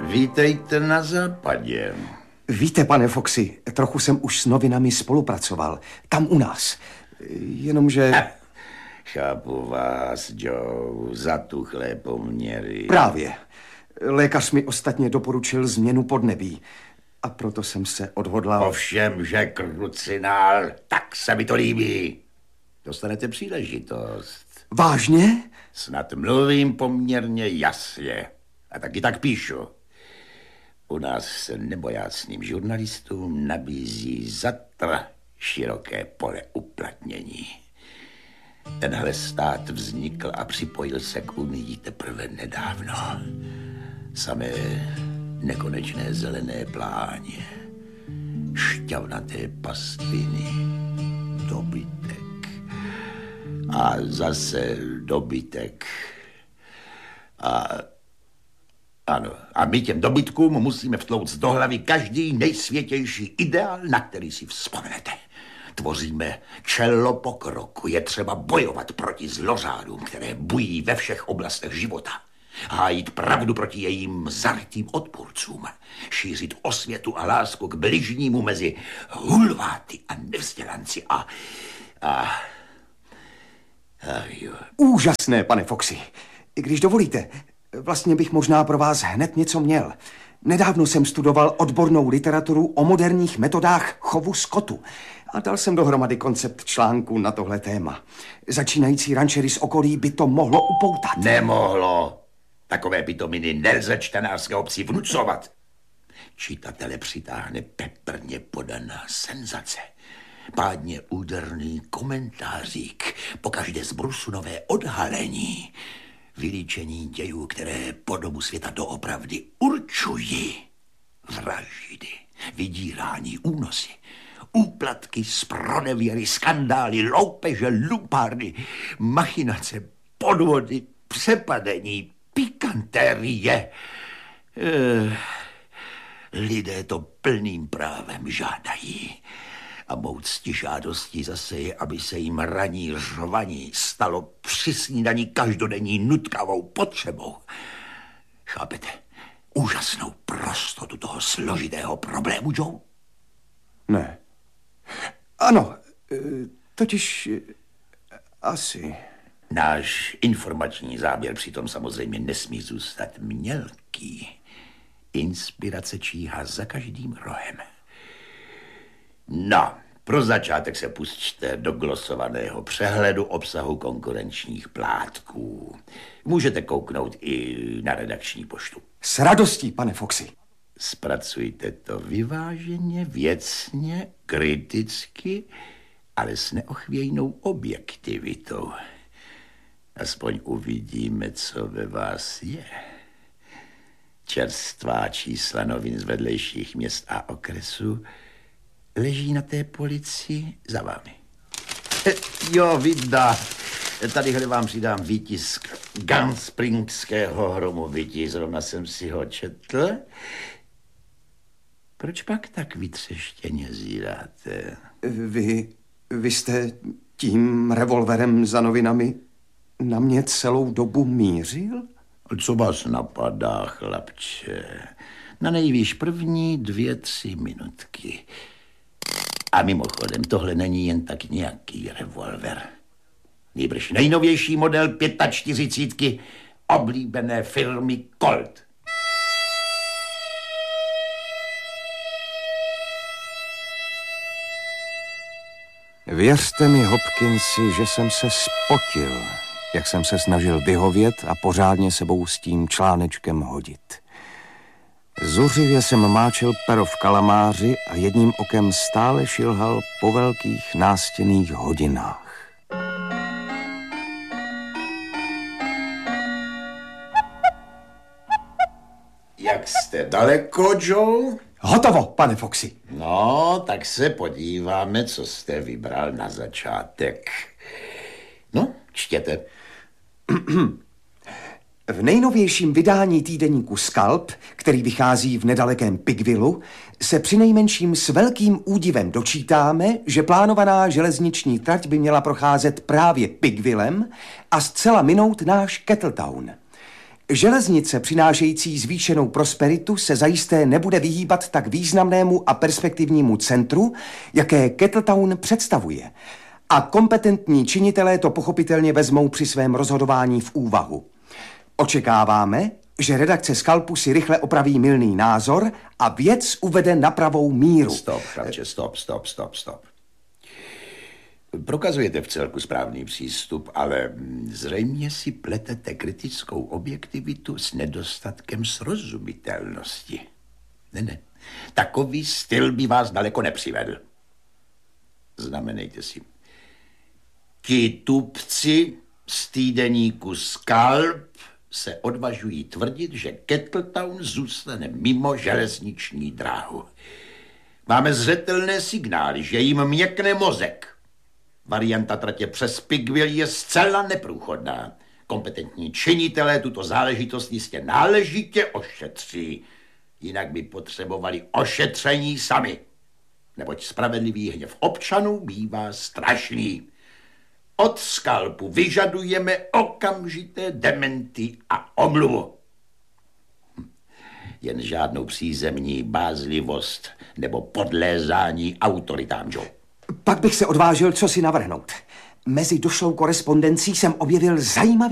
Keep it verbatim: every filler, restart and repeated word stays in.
Vítejte na západě. Víte, pane Foxy, trochu jsem už s novinami spolupracoval. Tam u nás. Jenomže... Ha, chápu vás, Joe, zatuchlé poměry. Právě. Lékař mi ostatně doporučil změnu podnebí. A proto jsem se odhodlal... Ovšem, že krucinál, tak se mi to líbí. Dostanete příležitost. Vážně? Snad mluvím poměrně jasně. A taky tak píšu. U nás se nebojácným žurnalistům nabízí zatra široké pole uplatnění. Tenhle stát vznikl a připojil se k Unii teprve nedávno. Samé nekonečné zelené pláně, šťavnaté pastviny, dobytek a zase dobytek. A ano, a my těm dobytkům musíme vtlouct do hlavy každý nejsvětější ideál, na který si vzpomenete. Tvoříme čelo pokroku, je třeba bojovat proti zlořádům, které bují ve všech oblastech života. Hájit pravdu proti jejím zarytým odpůrcům. Šířit osvětu a lásku k bližnímu mezi hulváty a nevzdělanci a... a... a jo. Úžasné, pane Foxy. I když dovolíte, vlastně bych možná pro vás hned něco měl. Nedávno jsem studoval odbornou literaturu o moderních metodách chovu skotu a dal jsem dohromady koncept článku na tohle téma. Začínající rančery z okolí by to mohlo upoutat. Nemohlo. Takové pitominy nelze čtenářské obci vnucovat. Čitatele přitáhne peprně podaná senzace. Pádně úderný komentářík, pokaždé z brusu nové odhalení. Vylíčení dějů, které podobu světa doopravdy určují. Vraždy, vydírání, únosy, úplatky, zpronevěry, skandály, loupeže, lumpárny, machinace, podvody, přepadení, pikantérie. Eh, lidé to plným právem žádají. A mou ctižádostí zase je, aby se jim raní řvaní stalo při snídaní každodenní nutkavou potřebou. Chápete? Úžasnou prostotu toho složitého problému, Joe? Ne. Ano, totiž asi... Náš informační záběr přitom samozřejmě nesmí zůstat mělký. Inspirace číhá za každým rohem. No, pro začátek se pusťte do glosovaného přehledu obsahu konkurenčních plátků. Můžete kouknout i na redakční poštu. S radostí, pane Foxy. Zpracujte to vyváženě, věcně, kriticky, ale s neochvějnou objektivitou. Aspoň uvidíme, co ve vás je. Čerstvá čísla novin z vedlejších měst a okresů leží na té polici za vámi. E, jo, vidá. Tadyhle vám přidám výtisk Gunspringského hromu bytí. Zrovna jsem si ho četl. Proč pak tak vytřeštěně zíráte? Vy, vy jste tím revolverem za novinami na mě celou dobu mířil? Co vás napadá, chlapče? Na nejvýš první dvě, tři minutky. A mimochodem, tohle není jen tak nějaký revolver. Nýbrž nejnovější model čtyřicítky oblíbené firmy Colt. Věřte mi, Hopkinsi, že jsem se spotil, jak jsem se snažil vyhovět a pořádně sebou s tím článečkem hodit. Zuřivě jsem máčel pero v kalamáři a jedním okem stále šilhal po velkých nástěnných hodinách. Jak jste daleko, Joe? Hotovo, pane Foxy. No, tak se podíváme, co jste vybral na začátek. No, čtěte. V nejnovějším vydání týdeníku Skalp, který vychází v nedalekém Pigvillu, se přinejmenším s velkým údivem dočítáme, že plánovaná železniční trať by měla procházet právě Pigvillem a zcela minout náš Kettletown. Železnice přinášející zvýšenou prosperitu se zajisté nebude vyhýbat tak významnému a perspektivnímu centru, jaké Kettletown představuje. A kompetentní činitelé to pochopitelně vezmou při svém rozhodování v úvahu. Očekáváme, že redakce Skalpu si rychle opraví mylný názor a věc uvede na pravou míru. Stop, chlapče, stop, stop, stop, stop. Prokazujete v celku správný přístup, ale zřejmě si pletete kritickou objektivitu s nedostatkem srozumitelnosti. Ne, ne. Takový styl by vás daleko nepřivedl. Znamenejte si. Ti tupci z týdeníku Skalp se odvažují tvrdit, že Kettletown zůstane mimo železniční dráhu. Máme zřetelné signály, že jim měkne mozek. Varianta tratě přes Pigville je zcela neprůchodná. Kompetentní činitelé tuto záležitost jistě náležitě ošetří. Jinak by potřebovali ošetření sami. Neboť spravedlivý hněv občanů bývá strašný. Od Skalpu vyžadujeme okamžité dementy a omluvu. Jen žádnou přízemní bázlivost nebo podlézání autoritám, Joe. Pak bych se odvážil co si navrhnout. Mezi došlou korespondencí jsem objevil zajímavý